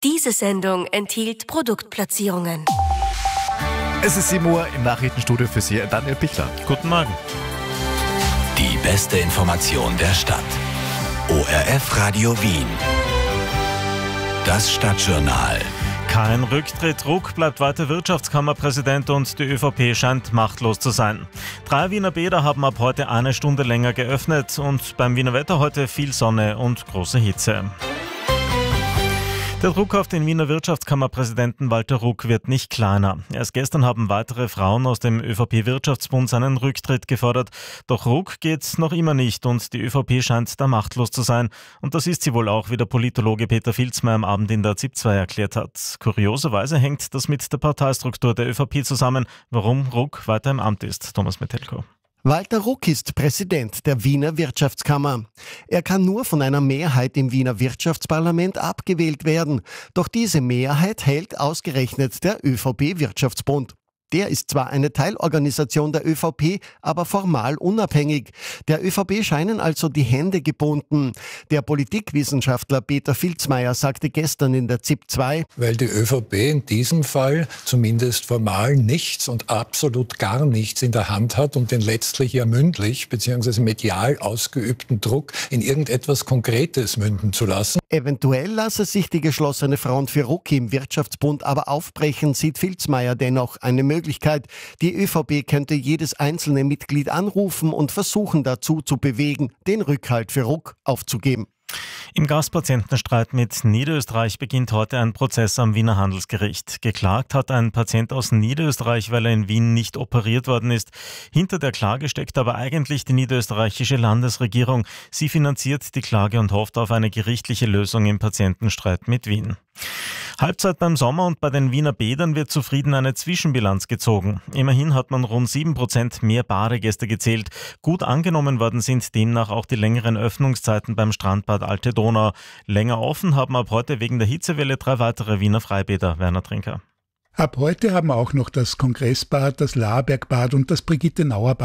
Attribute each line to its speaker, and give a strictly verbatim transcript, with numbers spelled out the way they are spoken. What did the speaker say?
Speaker 1: Diese Sendung enthielt Produktplatzierungen.
Speaker 2: Es ist sieben Uhr im Nachrichtenstudio für Sie, Daniel Pichler.
Speaker 3: Guten Morgen.
Speaker 4: Die beste Information der Stadt. O R F Radio Wien. Das Stadtjournal.
Speaker 3: Kein Rücktritt, Ruck bleibt weiter Wirtschaftskammerpräsident und die ÖVP scheint machtlos zu sein. Drei Wiener Bäder haben ab heute eine Stunde länger geöffnet und beim Wiener Wetter heute viel Sonne und große Hitze. Der Druck auf den Wiener Wirtschaftskammerpräsidenten Walter Ruck wird nicht kleiner. Erst gestern haben weitere Frauen aus dem ÖVP-Wirtschaftsbund seinen Rücktritt gefordert. Doch Ruck geht noch immer nicht und die ÖVP scheint da machtlos zu sein. Und das ist sie wohl auch, wie der Politologe Peter Filzmeier am Abend in der Z I P zwei erklärt hat. Kurioserweise hängt das mit der Parteistruktur der ÖVP zusammen, warum Ruck weiter im Amt ist. Thomas Metelko.
Speaker 5: Walter Ruck ist Präsident der Wiener Wirtschaftskammer. Er kann nur von einer Mehrheit im Wiener Wirtschaftsparlament abgewählt werden. Doch diese Mehrheit hält ausgerechnet der ÖVP-Wirtschaftsbund. Der ist zwar eine Teilorganisation der ÖVP, aber formal unabhängig. Der ÖVP scheinen also die Hände gebunden. Der Politikwissenschaftler Peter Filzmeier sagte gestern in der Z I P zwei:
Speaker 6: Weil die ÖVP in diesem Fall zumindest formal nichts und absolut gar nichts in der Hand hat, um den letztlich ja mündlich bzw. medial ausgeübten Druck in irgendetwas Konkretes münden zu lassen.
Speaker 5: Eventuell lasse sich die geschlossene Front für Ruck im Wirtschaftsbund aber aufbrechen, sieht Filzmeier dennoch eine Möglichkeit. Die ÖVP könnte jedes einzelne Mitglied anrufen und versuchen dazu zu bewegen, den Rückhalt für Ruck aufzugeben.
Speaker 3: Im Gaspatientenstreit mit Niederösterreich beginnt heute ein Prozess am Wiener Handelsgericht. Geklagt hat ein Patient aus Niederösterreich, weil er in Wien nicht operiert worden ist. Hinter der Klage steckt aber eigentlich die niederösterreichische Landesregierung. Sie finanziert die Klage und hofft auf eine gerichtliche Lösung im Patientenstreit mit Wien. Halbzeit beim Sommer und bei den Wiener Bädern wird zufrieden eine Zwischenbilanz gezogen. Immerhin hat man rund sieben Prozent mehr Badegäste gezählt. Gut angenommen worden sind demnach auch die längeren Öffnungszeiten beim Strandbad Alte Donau. Länger offen haben ab heute wegen der Hitzewelle drei weitere Wiener Freibäder. Werner Trinker.
Speaker 7: Ab heute haben auch noch das Kongressbad, das Laerbergbad und das Brigitte-Nauer-Bad